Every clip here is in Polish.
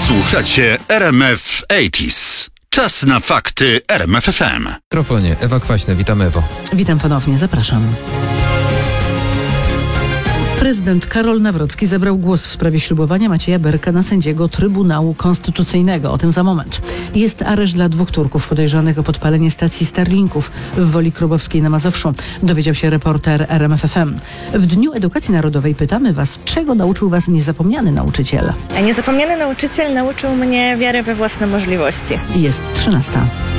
Słuchacie RMF 80s. Czas na fakty RMF FM. W mikrofonie Ewa Kwaśna. Witam, Ewo. Witam ponownie, zapraszam. Prezydent Karol Nawrocki zabrał głos w sprawie ślubowania Macieja Berka na sędziego Trybunału Konstytucyjnego. O tym za moment. Jest areszt dla 2 Turków podejrzanych o podpalenie stacji Starlinków w Woli Krobowskiej na Mazowszu. Dowiedział się reporter RMF FM. W Dniu Edukacji Narodowej pytamy Was, czego nauczył Was niezapomniany nauczyciel? A niezapomniany nauczyciel nauczył mnie wiary we własne możliwości. Jest 13.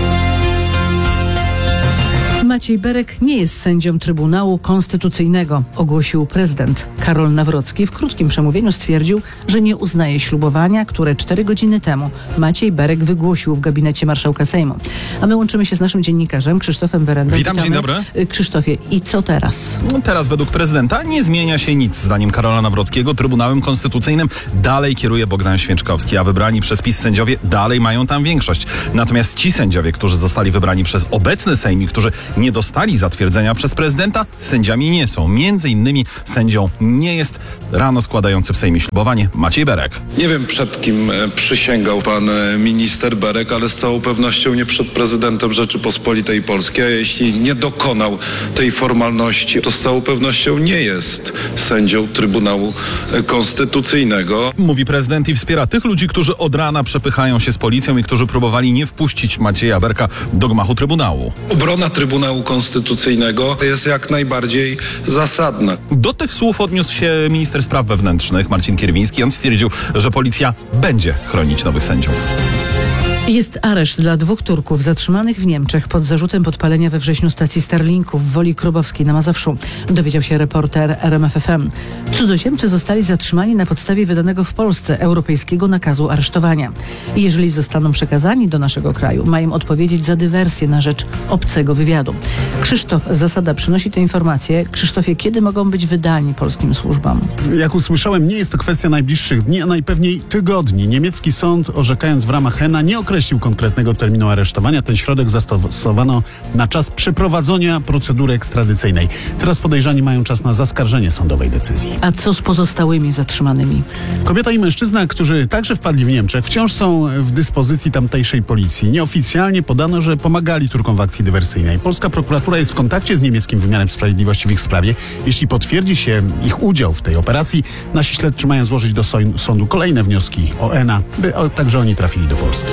Maciej Berek nie jest sędzią Trybunału Konstytucyjnego, ogłosił prezydent. Karol Nawrocki w krótkim przemówieniu stwierdził, że nie uznaje ślubowania, które 4 godziny temu Maciej Berek wygłosił w gabinecie marszałka Sejmu. A my łączymy się z naszym dziennikarzem Krzysztofem Berendą. Witam, dzień dobry. Krzysztofie, i co teraz? Teraz według prezydenta nie zmienia się nic. Zdaniem Karola Nawrockiego Trybunałem Konstytucyjnym dalej kieruje Bogdan Święczkowski, a wybrani przez PiS sędziowie dalej mają tam większość. Natomiast ci sędziowie, którzy zostali wybrani przez obecny Sejm i którzy nie dostali zatwierdzenia przez prezydenta, sędziami nie są. Między innymi sędzią nie jest rano składający w Sejmie ślubowanie Maciej Berek. Nie wiem, przed kim przysięgał pan minister Berek, ale z całą pewnością nie przed prezydentem Rzeczypospolitej Polskiej. A jeśli nie dokonał tej formalności, to z całą pewnością nie jest sędzią Trybunału Konstytucyjnego. Mówi prezydent i wspiera tych ludzi, którzy od rana przepychają się z policją i którzy próbowali nie wpuścić Macieja Berka do gmachu Trybunału. Obrona Trybunału Konstytucyjnego jest jak najbardziej zasadna. Do tych słów odniósł się minister spraw wewnętrznych Marcin Kierwiński. On stwierdził, że policja będzie chronić nowych sędziów. Jest areszt dla 2 Turków zatrzymanych w Niemczech pod zarzutem podpalenia we wrześniu stacji Starlinków w Woli Krobowskiej na Mazowszu. Dowiedział się reporter RMF FM. Cudzoziemcy zostali zatrzymani na podstawie wydanego w Polsce europejskiego nakazu aresztowania. I jeżeli zostaną przekazani do naszego kraju, mają odpowiedzieć za dywersję na rzecz obcego wywiadu. Krzysztof Zasada przynosi te informacje. Krzysztofie, kiedy mogą być wydani polskim służbom? Jak usłyszałem, nie jest to kwestia najbliższych dni, a najpewniej tygodni. Niemiecki sąd, orzekając w ramach Hena, nie określił konkretnego terminu aresztowania. Ten środek zastosowano na czas przeprowadzenia procedury ekstradycyjnej. Teraz podejrzani mają czas na zaskarżenie sądowej decyzji. A co z pozostałymi zatrzymanymi? Kobieta i mężczyzna, którzy także wpadli w Niemczech, wciąż są w dyspozycji tamtejszej policji. Nieoficjalnie podano, że pomagali Turkom w akcji dywersyjnej. Polska prokuratura jest w kontakcie z niemieckim wymiarem sprawiedliwości w ich sprawie. Jeśli potwierdzi się ich udział w tej operacji, nasi śledczy mają złożyć do sądu kolejne wnioski o ENA, by także oni trafili do Polski.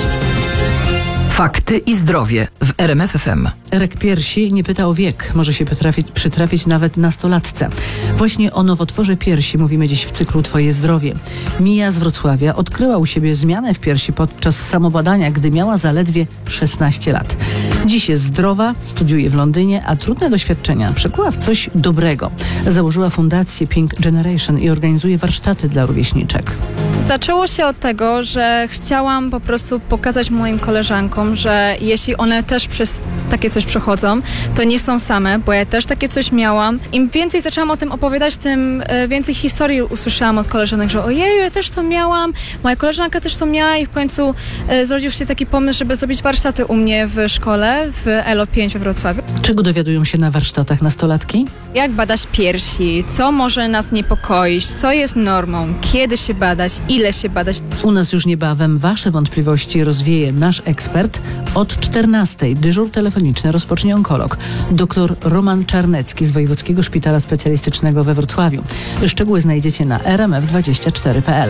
Fakty i zdrowie w RMF FM. Rak piersi nie pyta o wiek. Może się przytrafić nawet nastolatce. Właśnie o nowotworze piersi mówimy dziś w cyklu Twoje zdrowie. Mija z Wrocławia odkryła u siebie zmianę w piersi podczas samobadania, gdy miała zaledwie 16 lat. Dziś jest zdrowa, studiuje w Londynie, a trudne doświadczenia przekuła w coś dobrego. Założyła fundację Pink Generation i organizuje warsztaty dla rówieśniczek. Zaczęło się od tego, że chciałam po prostu pokazać moim koleżankom, że jeśli one też przez takie coś przechodzą, to nie są same, bo ja też takie coś miałam. Im więcej zaczęłam o tym opowiadać, tym więcej historii usłyszałam od koleżanek, że ojej, ja też to miałam, moja koleżanka też to miała i w końcu zrodził się taki pomysł, żeby zrobić warsztaty u mnie w szkole, w ELO5 we Wrocławiu. Czego dowiadują się na warsztatach nastolatki? Jak badać piersi, co może nas niepokoić, co jest normą, kiedy się badać, ile się badać. U nas już niebawem Wasze wątpliwości rozwieje nasz ekspert. Od 14:00 dyżur telefoniczny rozpocznie onkolog dr Roman Czarnecki z Wojewódzkiego Szpitala Specjalistycznego we Wrocławiu. Szczegóły znajdziecie na rmf24.pl.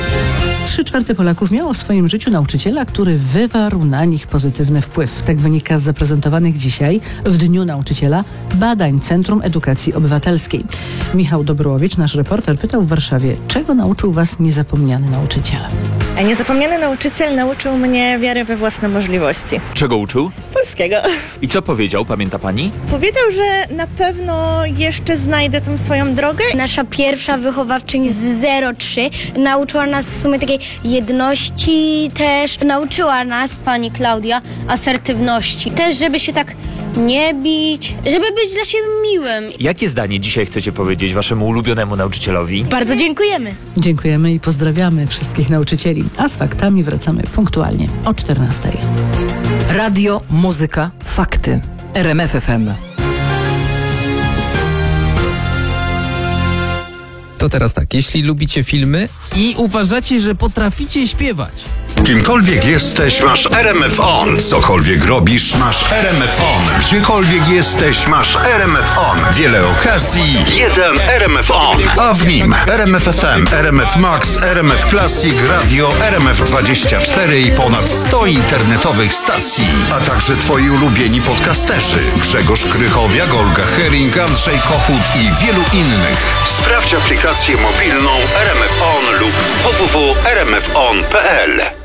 3/4 Polaków miało w swoim życiu nauczyciela, który wywarł na nich pozytywny wpływ. Tak wynika z zaprezentowanych dzisiaj, w Dniu Nauczyciela, badań Centrum Edukacji Obywatelskiej. Michał Dobrowicz, nasz reporter, pytał w Warszawie, czego nauczył Was niezapomniany nauczyciel? A niezapomniany nauczyciel nauczył mnie wiary we własne możliwości. Czego uczył? Polskiego. I co powiedział, pamięta pani? Powiedział, że na pewno jeszcze znajdę tą swoją drogę. Nasza pierwsza wychowawczyni z 03 nauczyła nas w sumie takiej jedności też. Nauczyła nas pani Klaudia asertywności. Też, żeby się tak nie bić, żeby być dla siebie miłym. Jakie zdanie dzisiaj chcecie powiedzieć waszemu ulubionemu nauczycielowi? Bardzo dziękujemy. Dziękujemy i pozdrawiamy wszystkich nauczycieli. A z faktami wracamy punktualnie o 14:00. Radio, muzyka, fakty. RMF FM. To teraz tak, jeśli lubicie filmy i uważacie, że potraficie śpiewać, Kimkolwiek jesteś, masz RMF On. Cokolwiek robisz, masz RMF On. Gdziekolwiek jesteś, masz RMF On. Wiele okazji, jeden RMF On. A w nim RMF FM, RMF Max, RMF Classic, Radio, RMF24 i ponad 100 internetowych stacji. A także twoi ulubieni podcasterzy. Grzegorz Krychowiak, Olga Hering, Andrzej Kochut i wielu innych. Sprawdź aplikację mobilną RMF On lub www.rmfon.pl.